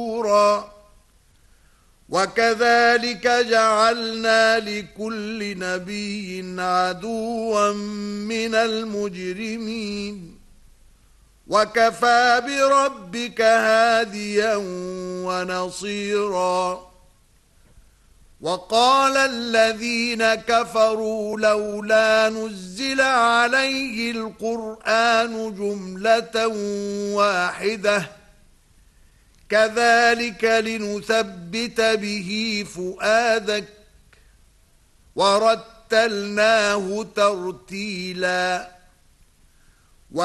وكذلك جعلنا لكل نبي عدوا من المجرمين وكفى بربك هاديا ونصيرا وقال الذين كفروا لولا نزل عليه القرآن جملة واحدة كذلك لنثبت به فؤادك ورتلناه ترتيلا